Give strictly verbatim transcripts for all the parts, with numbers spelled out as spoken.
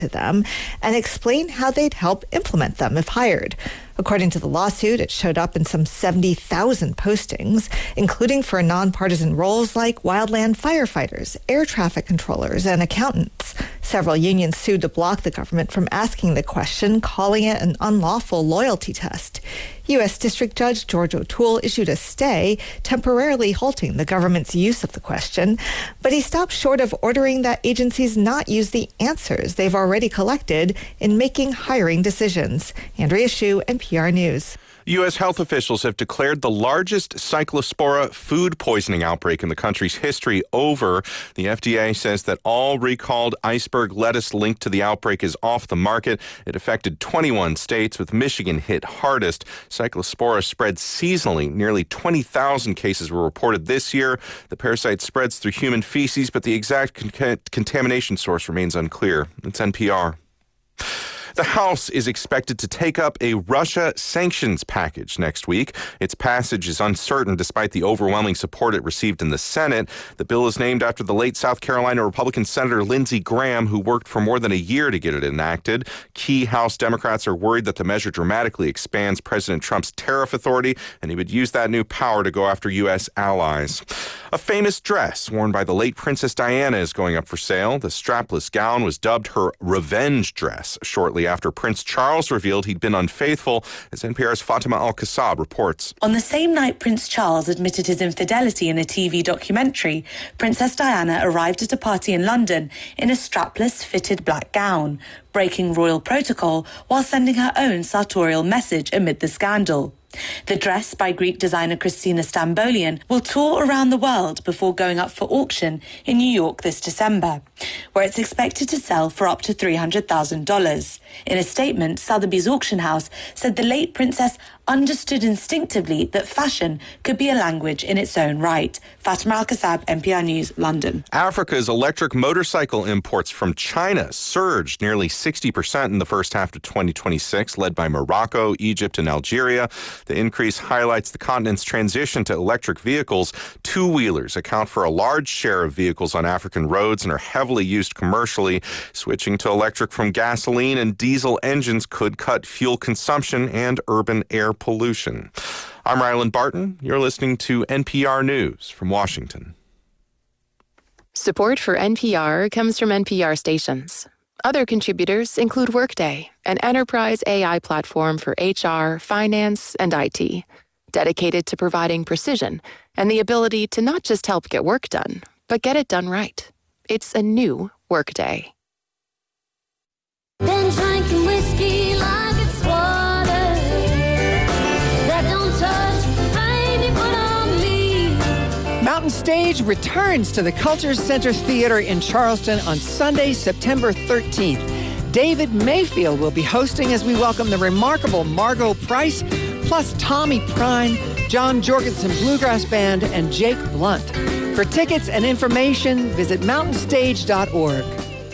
to them and explain how they'd help implement them if hired. According to the lawsuit, it showed up in some seventy thousand postings, including for nonpartisan roles like wildland firefighters, air traffic controllers, and accountants. Several unions sued to block the government from asking the question, calling it an unlawful loyalty test. U S District Judge George O'Toole issued a stay, temporarily halting the government's use of the question, but he stopped short of ordering that agencies not use the answers they've already collected in making hiring decisions. Andrea Hsu, N P R News. U S health officials have declared the largest Cyclospora food poisoning outbreak in the country's history over. The F D A says that all recalled iceberg lettuce linked to the outbreak is off the market. It affected twenty-one states, with Michigan hit hardest. Cyclospora spread seasonally. Nearly twenty thousand cases were reported this year. The parasite spreads through human feces, but the exact con- contamination source remains unclear. It's N P R. The House is expected to take up a Russia sanctions package next week. Its passage is uncertain despite the overwhelming support it received in the Senate. The bill is named after the late South Carolina Republican Senator Lindsey Graham, who worked for more than a year to get it enacted. Key House Democrats are worried that the measure dramatically expands President Trump's tariff authority, and he would use that new power to go after U S allies. A famous dress worn by the late Princess Diana is going up for sale. The strapless gown was dubbed her revenge dress shortly after Prince Charles revealed he'd been unfaithful, as N P R's Fatima Al-Qassab reports. On the same night Prince Charles admitted his infidelity in a T V documentary, Princess Diana arrived at a party in London in a strapless, fitted black gown, breaking royal protocol while sending her own sartorial message amid the scandal. The dress, by Greek designer Christina Stambolian, will tour around the world before going up for auction in New York this December, where it's expected to sell for up to three hundred thousand dollars. In a statement, Sotheby's auction house said the late princess understood instinctively that fashion could be a language in its own right. Fatima Al-Qassab, N P R News, London. Africa's electric motorcycle imports from China surged nearly sixty percent in the first half of twenty twenty-six, led by Morocco, Egypt, and Algeria. The increase highlights the continent's transition to electric vehicles. Two-wheelers account for a large share of vehicles on African roads and are heavily used commercially. Switching to electric from gasoline and diesel engines could cut fuel consumption and urban air pollution. I'm Ryland Barton. You're listening to N P R News from Washington. Support for N P R comes from N P R stations. Other contributors include Workday, an enterprise A I platform for H R, finance, and I T, dedicated to providing precision and the ability to not just help get work done, but get it done right. It's a new Workday. Been drinking whiskey like it's water that don't touch pain you put on me. Mountain Stage returns to the Culture Center Theater in Charleston on Sunday, September thirteenth. David Mayfield will be hosting as we welcome the remarkable Margot Price, plus Tommy Prine, John Jorgensen Bluegrass Band, and Jake Blunt. For tickets and information, visit mountain stage dot org.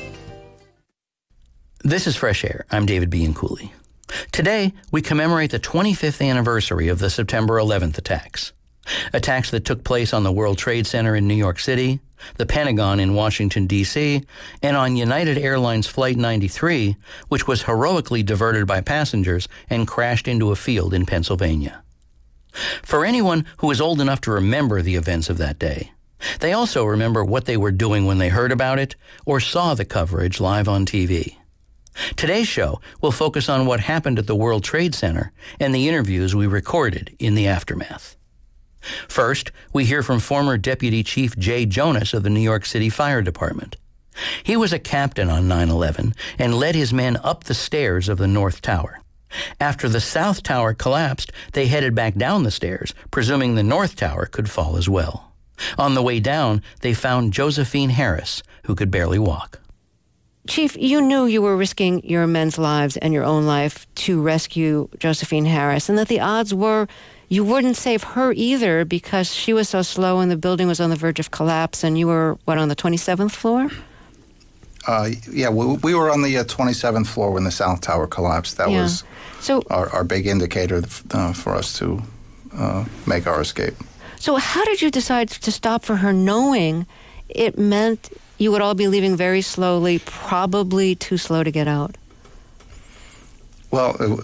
This is Fresh Air. I'm David Bianculli. Today, we commemorate the twenty-fifth anniversary of the September eleventh attacks. Attacks that took place on the World Trade Center in New York City, the Pentagon in Washington, D C, and on United Airlines Flight ninety-three, which was heroically diverted by passengers and crashed into a field in Pennsylvania. For anyone who is old enough to remember the events of that day, they also remember what they were doing when they heard about it or saw the coverage live on T V. Today's show will focus on what happened at the World Trade Center and the interviews we recorded in the aftermath. First, we hear from former Deputy Chief Jay Jonas of the New York City Fire Department. He was a captain on nine eleven and led his men up the stairs of the North Tower. After the South Tower collapsed, they headed back down the stairs, presuming the North Tower could fall as well. On the way down, they found Josephine Harris, who could barely walk. Chief, you knew you were risking your men's lives and your own life to rescue Josephine Harris, and that the odds were you wouldn't save her either because she was so slow and the building was on the verge of collapse, and you were, what, on the twenty-seventh floor? Uh, yeah, we, we were on the uh, twenty-seventh floor when the South Tower collapsed. That Yeah. was So- our, our big indicator uh, for us to uh, make our escape. So how did you decide to stop for her, knowing it meant you would all be leaving very slowly, probably too slow to get out. Well, it,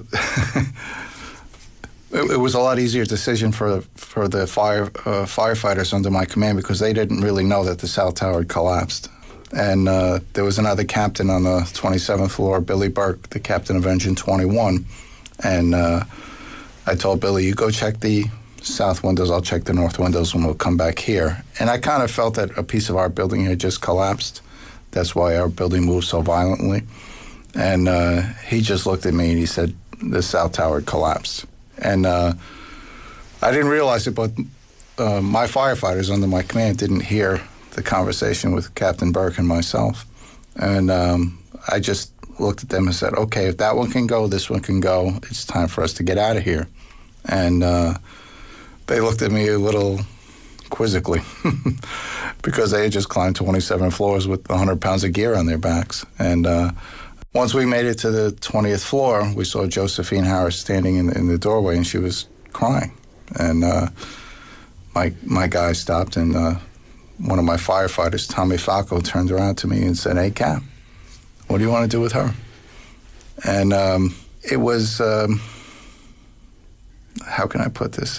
it, it was a lot easier decision for for the fire uh, firefighters under my command because they didn't really know that the South Tower had collapsed. And uh, there was another captain on the twenty-seventh floor, Billy Burke, the captain of Engine twenty-one. And uh, I told Billy, you go check the south windows, I'll check the north windows, and we'll come back here. And I kind of felt that a piece of our building had just collapsed. That's why our building moved so violently. And uh, he just looked at me and he said, the South Tower had collapsed. And uh, I didn't realize it, but uh, my firefighters under my command didn't hear the conversation with Captain Burke and myself. And um, I just looked at them and said, okay, if that one can go, this one can go. It's time for us to get out of here. And uh, they looked at me a little quizzically because they had just climbed twenty-seven floors with one hundred pounds of gear on their backs. And uh, once we made it to the twentieth floor, we saw Josephine Harris standing in the, in the doorway, and she was crying. And uh, my my guy stopped, and uh, one of my firefighters, Tommy Falco, turned around to me and said, hey, Cap, what do you want to do with her? And um, it was, um, how can I put this?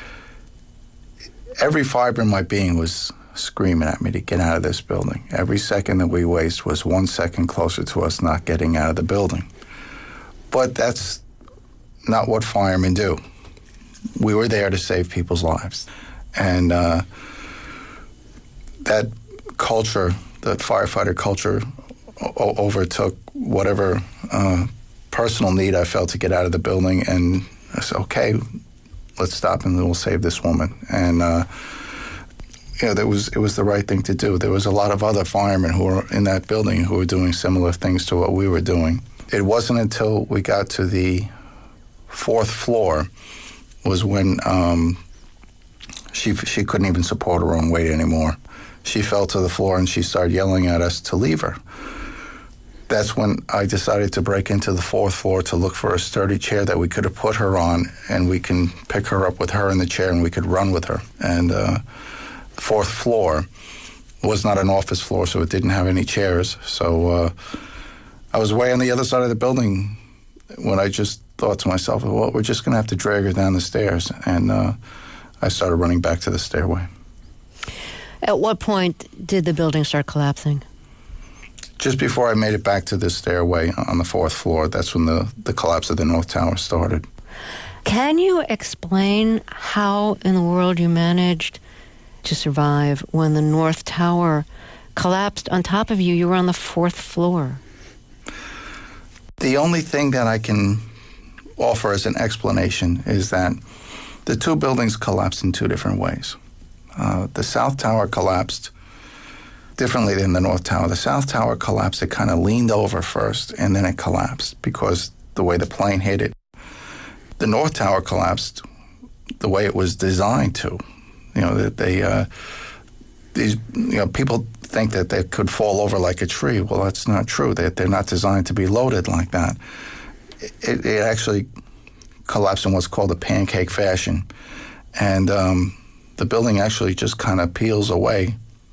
Every fiber in my being was screaming at me to get out of this building. Every second that we waste was one second closer to us not getting out of the building. But that's not what firemen do. We were there to save people's lives. And uh, that culture, that firefighter culture, o- overtook whatever uh, personal need I felt to get out of the building. And I said, okay, let's stop and we'll save this woman. And uh, you know, that was it was the right thing to do. There was a lot of other firemen who were in that building who were doing similar things to what we were doing. It wasn't until we got to the fourth floor was when um, she she couldn't even support her own weight anymore. She fell to the floor and she started yelling at us to leave her. That's when I decided to break into the fourth floor to look for a sturdy chair that we could have put her on, and we can pick her up with her in the chair and we could run with her. And uh, the fourth floor was not an office floor, so it didn't have any chairs. So uh, I was way on the other side of the building when I just thought to myself, well, we're just going to have to drag her down the stairs. And uh, I started running back to the stairway. At what point did the building start collapsing? Just before I made it back to the stairway on the fourth floor, that's when the, the collapse of the North Tower started. Can you explain how in the world you managed to survive when the North Tower collapsed on top of you? You were on the fourth floor. The only thing that I can offer as an explanation is that the two buildings collapsed in two different ways. Uh, the South Tower collapsed differently than the North Tower. The South Tower collapsed. It kind of leaned over first, and then it collapsed because the way the plane hit it. The North Tower collapsed the way it was designed to. You know, that they, uh, these, you know, people think that they could fall over like a tree. Well, that's not true. They, they're not designed to be loaded like that. It, it actually collapsed in what's called a pancake fashion. And um, the building actually just kind of peels away,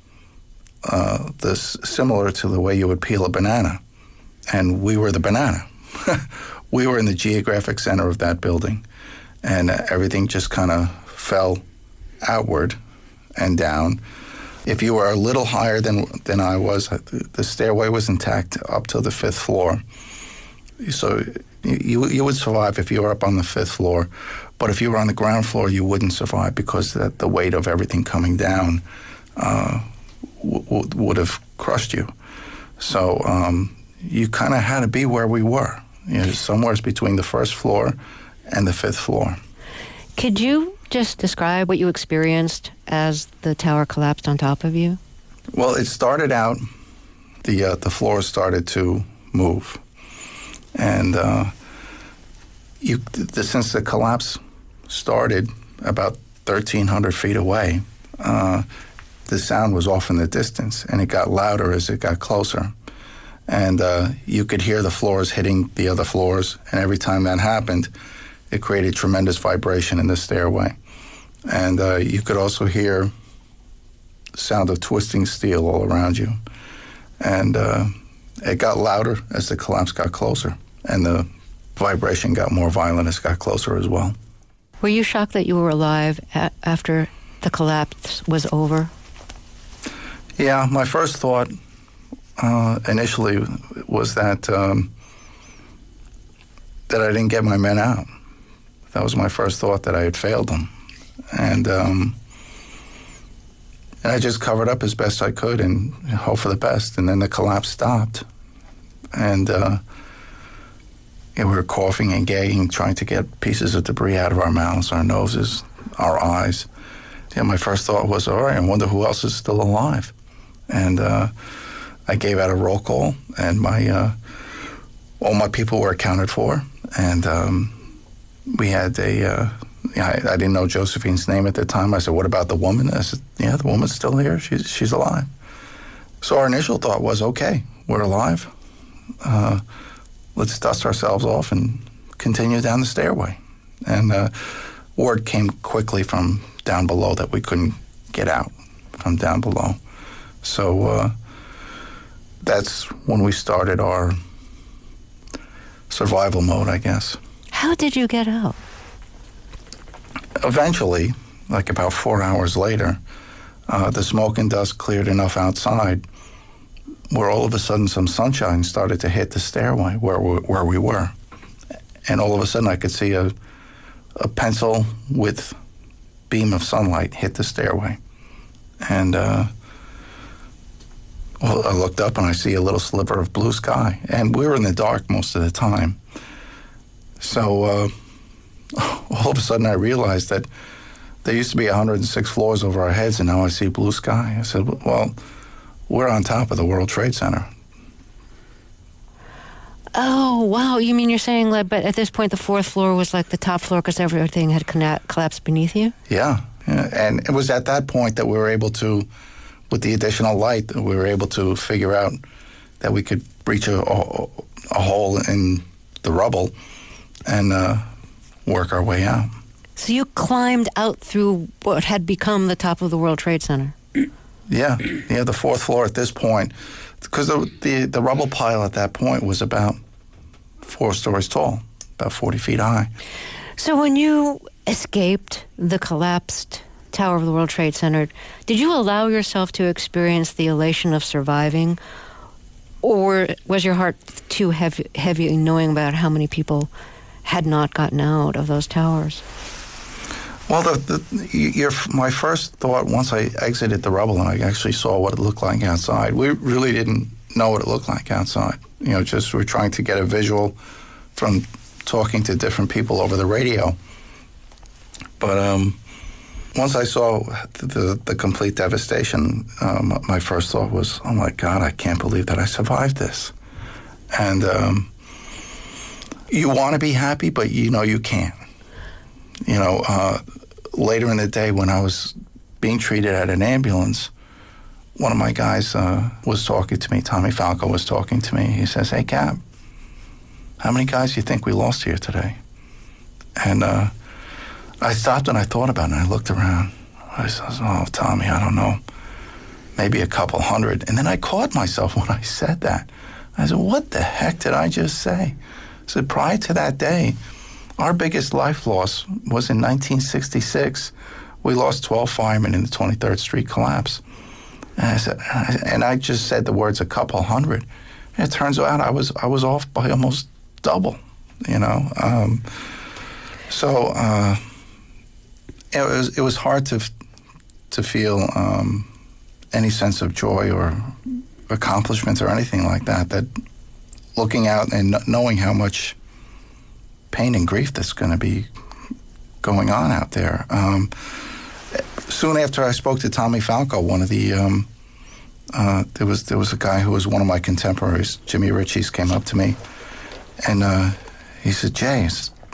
uh, this similar to the way you would peel a banana. And we were the banana. We were in the geographic center of that building. And uh, everything just kind of fell outward and down. If you were a little higher than than I was, the stairway was intact up to the fifth floor. So you you would survive if you were up on the fifth floor. But if you were on the ground floor, you wouldn't survive because the, the weight of everything coming down uh, w- w- would have crushed you. So um, you kind of had to be where we were, you know, somewhere between the first floor and the fifth floor. Could you just describe what you experienced as the tower collapsed on top of you? Well, it started out, the uh, the floor started to move. And uh, you, the, since the collapse started about thirteen hundred feet away, uh, the sound was off in the distance, and it got louder as it got closer. And uh, you could hear the floors hitting the other floors, and every time that happened, it created tremendous vibration in the stairway. And uh, you could also hear the sound of twisting steel all around you. And uh, it got louder as the collapse got closer, and the vibration got more violent as it got closer as well. Were you shocked that you were alive a- after the collapse was over? Yeah, my first thought uh, initially was that um, that I didn't get my men out. That was my first thought, that I had failed them. And um, and I just covered up as best I could and hope for the best. And then the collapse stopped. And uh, yeah, we were coughing and gagging, trying to get pieces of debris out of our mouths, our noses, our eyes. Yeah, my first thought was, all right, I wonder who else is still alive. And uh, I gave out a roll call, and my uh, all my people were accounted for. And um, we had a, uh, yeah, I, I didn't know Josephine's name at the time. I said, what about the woman? I said, yeah, the woman's still here. She's, she's alive. So our initial thought was, okay, we're alive. Uh, let's dust ourselves off and continue down the stairway. And uh, word came quickly from down below that we couldn't get out from down below. So uh, that's when we started our survival mode, I guess. How did you get out? Eventually, like about four hours later, uh, the smoke and dust cleared enough outside where all of a sudden some sunshine started to hit the stairway where we, where we were. And all of a sudden I could see a, a pencil width beam of sunlight hit the stairway. And uh, well, I looked up and I see a little sliver of blue sky. And we were in the dark most of the time. So uh, all of a sudden I realized that there used to be one hundred six floors over our heads, and now I see blue sky. I said, well, we're on top of the World Trade Center. Oh, wow. You mean you're saying, like, but at this point the fourth floor was like the top floor because everything had conna- collapsed beneath you? Yeah, yeah. And it was at that point that we were able to, with the additional light, we were able to figure out that we could breach a, a, a hole in the rubble and uh, work our way out. So you climbed out through what had become the top of the World Trade Center? Yeah, yeah, the fourth floor at this point, because the, the the rubble pile at that point was about four stories tall, about forty feet high. So when you escaped the collapsed tower of the World Trade Center, did you allow yourself to experience the elation of surviving, or was your heart too heavy, heavy knowing about how many people had not gotten out of those towers? Well, the, the, your, my first thought, once I exited the rubble and I actually saw what it looked like outside, we really didn't know what it looked like outside. You know, just we're trying to get a visual from talking to different people over the radio. But um, once I saw the, the, the complete devastation, um, my first thought was, oh my God, I can't believe that I survived this. And um, you want to be happy, but you know you can't. You know, uh, later in the day when I was being treated at an ambulance, one of my guys uh, was talking to me, Tommy Falco was talking to me. He says, hey, Cap, how many guys do you think we lost here today? And uh, I stopped and I thought about it, and I looked around. I said, oh, Tommy, I don't know, maybe a couple hundred. And then I caught myself when I said that. I said, what the heck did I just say? I said, prior to that day, our biggest life loss was in nineteen sixty-six. We lost twelve firemen in the twenty-third Street collapse. And I said, and I just said the words a couple hundred. And it turns out I was I was off by almost double, you know. Um, so uh, it was it was hard to to feel um, any sense of joy or accomplishment or anything like that. That looking out and knowing how much pain and grief that's going to be going on out there. Um, soon after I spoke to Tommy Falco, one of the um, uh, there was there was a guy who was one of my contemporaries, Jimmy Ritchie's, came up to me, and uh, he said, "Jay,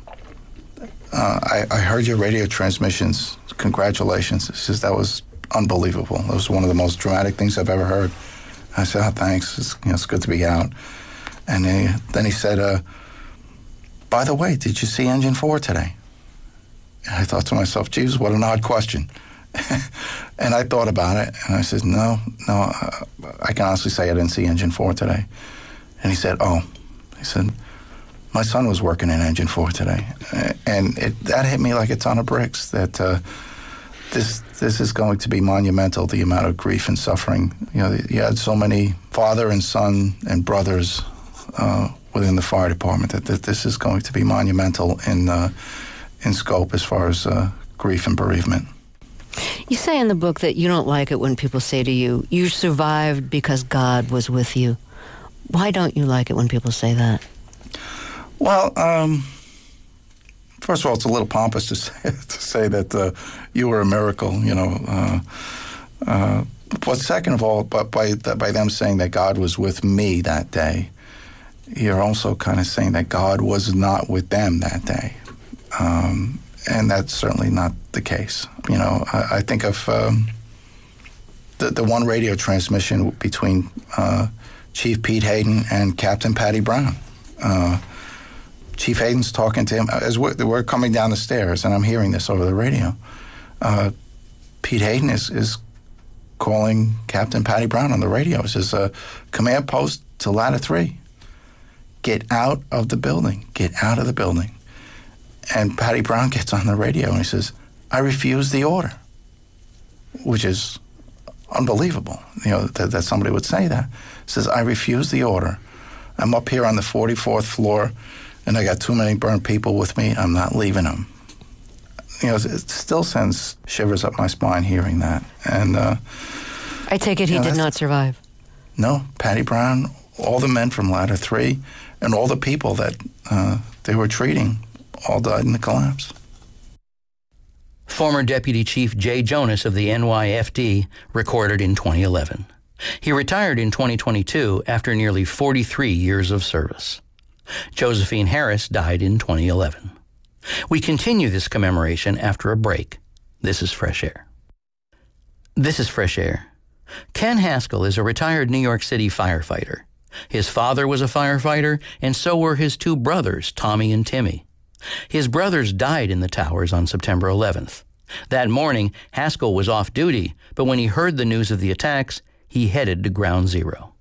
uh, I, I heard your radio transmissions. Congratulations." He says, "That was unbelievable. That was one of the most dramatic things I've ever heard." I said, "Oh, thanks. It's, you know, it's good to be out." And he, then he said, uh, by the way, did you see Engine four today? And I thought to myself, geez, what an odd question. And I thought about it, and I said, no, no, uh, I can honestly say I didn't see Engine four today. And he said, oh, he said, my son was working in Engine four today. And it, that hit me like a ton of bricks, that uh, this this is going to be monumental, the amount of grief and suffering. You know, you had so many father and son and brothers uh, within the fire department, that, that this is going to be monumental in, uh, in scope as far as uh, grief and bereavement. You say in the book that you don't like it when people say to you, you survived because God was with you. Why don't you like it when people say that? Well, um, first of all, it's a little pompous to say, to say that uh, you were a miracle, you know. Uh, uh, but second of all, but by, by them saying that God was with me that day, you're also kind of saying that God was not with them that day. Um And that's certainly not the case. You know, I, I think of um, the the one radio transmission between uh, Chief Pete Hayden and Captain Patty Brown. Uh, Chief Hayden's talking to him as we're, we're coming down the stairs, and I'm hearing this over the radio. Uh, Pete Hayden is, is calling Captain Patty Brown on the radio. He says, uh, command post to ladder three. Get out of the building. Get out of the building. And Patty Brown gets on the radio and he says, I refuse the order, which is unbelievable, you know, that, that somebody would say that. He says, I refuse the order. I'm up here on the forty-fourth floor, and I got too many burnt people with me. I'm not leaving them. You know, it still sends shivers up my spine hearing that. And uh, I take it he you know, did not survive. No, Patty Brown, all the men from Ladder three, and all the people that uh, they were treating all died in the collapse. Former Deputy Chief Jay Jonas of the N Y F D recorded in twenty eleven. He retired in twenty twenty-two after nearly forty-three years of service. Josephine Harris died in twenty eleven. We continue this commemoration after a break. This is Fresh Air. This is Fresh Air. Ken Haskell is a retired New York City firefighter. His father was a firefighter, and so were his two brothers, Tommy and Timmy. His brothers died in the towers on September eleventh. That morning, Haskell was off duty, but when he heard the news of the attacks, he headed to Ground Zero.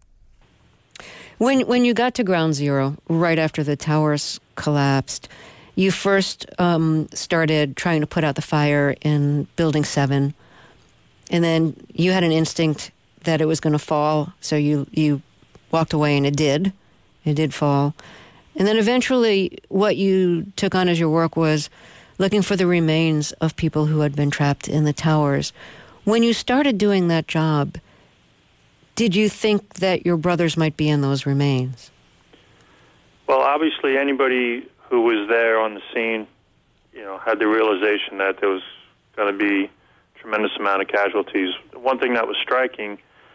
When when you got to Ground Zero, right after the towers collapsed, you first um, started trying to put out the fire in Building seven, and then you had an instinct that it was going to fall, so you, you walked away, and it did. It did fall. And then eventually what you took on as your work was looking for the remains of people who had been trapped in the towers. When you started doing that job, did you think that your brothers might be in those remains? Well, obviously anybody who was there on the scene, you know, had the realization that there was going to be a tremendous amount of casualties. One thing that was striking,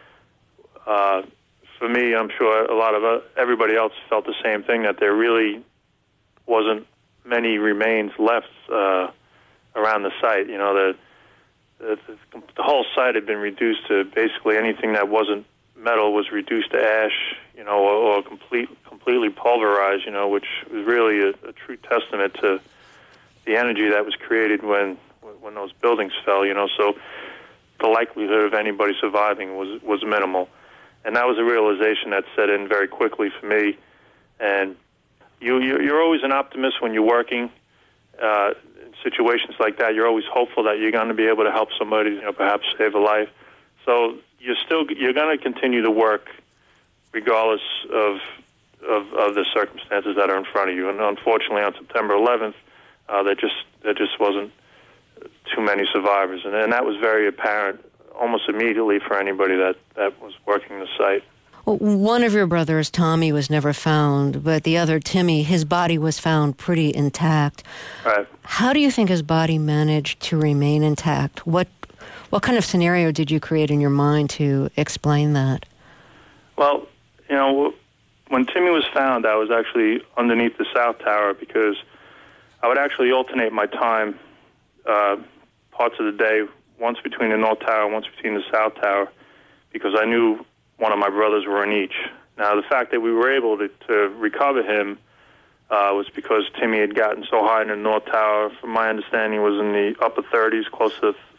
uh, for me, I'm sure a lot of uh, everybody else felt the same thing, that there really wasn't many remains left uh, around the site. You know, the, the the whole site had been reduced to basically anything that wasn't metal was reduced to ash, you know, or, or complete completely pulverized. You know, which was really a, a true testament to the energy that was created when when those buildings fell. You know, so the likelihood of anybody surviving was was minimal. And that was a realization that set in very quickly for me. And you, you're always an optimist when you're working uh, in situations like that. You're always hopeful that you're going to be able to help somebody, you know, perhaps save a life. So you're still you're going to continue to work regardless of, of of the circumstances that are in front of you. And unfortunately, on September eleventh, uh, there just there just wasn't too many survivors, and, and that was very apparent almost immediately for anybody that, that was working the site. Well, one of your brothers, Tommy, was never found, but the other, Timmy, his body was found pretty intact. Right. How do you think his body managed to remain intact? What what kind of scenario did you create in your mind to explain that? Well, you know, when Timmy was found, I was actually underneath the South Tower because I would actually alternate my time uh, parts of the day, once between the North Tower and once between the South Tower, because I knew one of my brothers were in each. Now, the fact that we were able to, to recover him uh, was because Timmy had gotten so high in the North Tower. From my understanding, was in the upper thirties, close to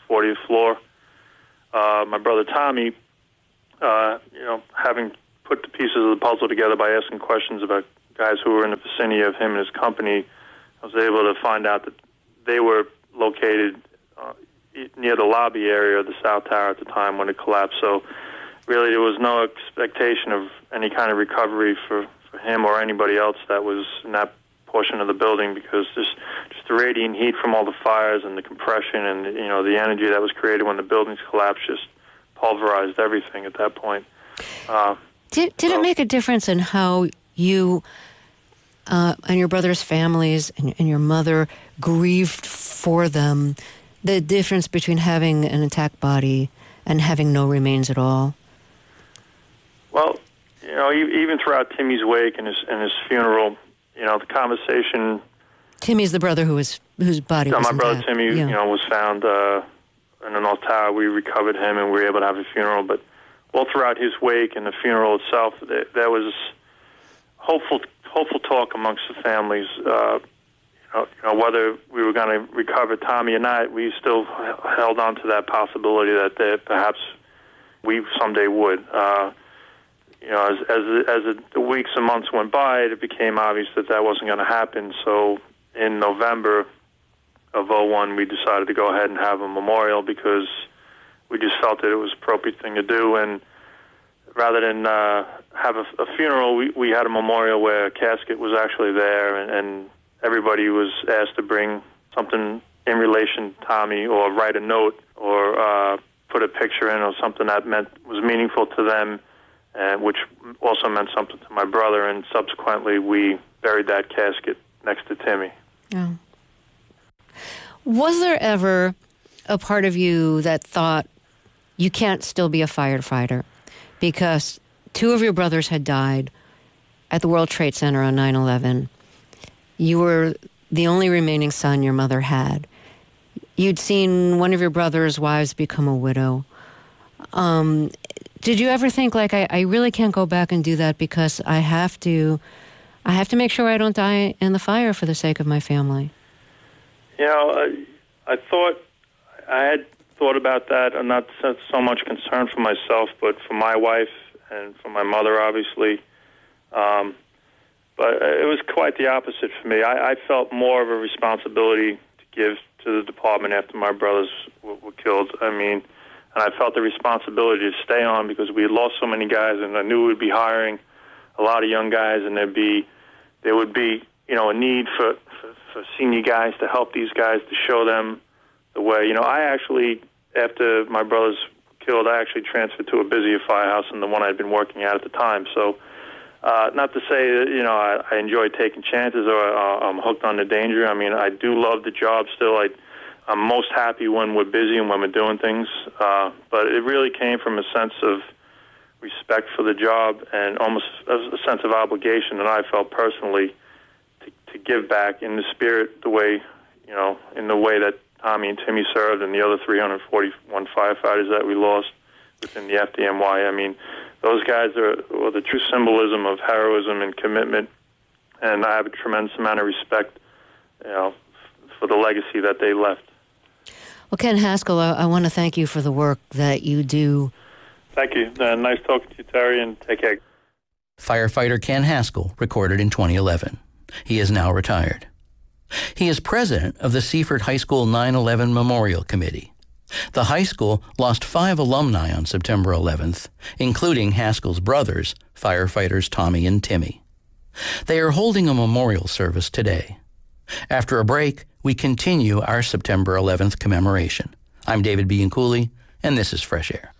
fortieth floor. Uh, my brother Tommy, uh, you know, having put the pieces of the puzzle together by asking questions about guys who were in the vicinity of him and his company, I was able to find out that they were located uh, near the lobby area of the South Tower at the time when it collapsed. So really there was no expectation of any kind of recovery for, for him or anybody else that was in that portion of the building, because just just the radiant heat from all the fires and the compression and, you know, the energy that was created when the buildings collapsed just pulverized everything at that point. Uh, did did so, it make a difference in how you uh, and your brother's families and, and your mother grieved for them? The difference between having an intact body and having no remains at all? Well, you know, even throughout Timmy's wake and his and his funeral, you know, the conversation. Timmy's the brother who was whose body no, was my intact. brother Timmy, yeah. you know, was found uh, in the North Tower. We recovered him, and we were able to have a funeral. But all throughout his wake and the funeral itself, there, there was hopeful hopeful talk amongst the families. Uh, you, know, you know, whether we were going to recover Tommy or not, we still held on to that possibility that they, perhaps we someday would. Uh, You know, as as as the weeks and months went by, it became obvious that that wasn't going to happen. So, in November of oh one, we decided to go ahead and have a memorial because we just felt that it was the appropriate thing to do. And rather than uh, have a, a funeral, we, we had a memorial where a casket was actually there, and, and everybody was asked to bring something in relation to Tommy, or write a note, or uh, put a picture in, or something that meant was meaningful to them. And which also meant something to my brother, and subsequently we buried that casket next to Timmy. Yeah. Was there ever a part of you that thought you can't still be a firefighter because two of your brothers had died at the World Trade Center on nine eleven? You were the only remaining son your mother had. You'd seen one of your brother's wives become a widow. Um... Did you ever think, like, I, I really can't go back and do that because I have to, I have to make sure I don't die in the fire for the sake of my family? You know, I, I thought, I had thought about that. I'm not so, so much concerned for myself, but for my wife and for my mother, obviously. Um, but it was quite the opposite for me. I, I felt more of a responsibility to give to the department after my brothers were, were killed. I mean, and I felt the responsibility to stay on because we had lost so many guys, and I knew we'd be hiring a lot of young guys, and there'd be, there would be, you know, a need for, for, for senior guys to help these guys, to show them the way. You know, I actually, after my brothers were killed, I actually transferred to a busier firehouse than the one I'd been working at at the time. So, uh, not to say that, you know, I, I enjoy taking chances or uh, I'm hooked on the danger. I mean, I do love the job still. I I'm most happy when we're busy and when we're doing things, uh, but it really came from a sense of respect for the job and almost a sense of obligation that I felt personally to, to give back in the spirit, the way, you know, in the way that Tommy and Timmy served and the other three hundred forty-one firefighters that we lost within the F D N Y. I mean, those guys are well, the true symbolism of heroism and commitment, and I have a tremendous amount of respect, you know, for the legacy that they left. Well, Ken Haskell, I, I want to thank you for the work that you do. Thank you. Uh, nice talking to you, Terry, and take care. Firefighter Ken Haskell, recorded in twenty eleven. He is now retired. He is president of the Seaford High School nine eleven Memorial Committee. The high school lost five alumni on September eleventh, including Haskell's brothers, firefighters Tommy and Timmy. They are holding a memorial service today. After a break, we continue our September eleventh commemoration. I'm David Bianculli, and this is Fresh Air.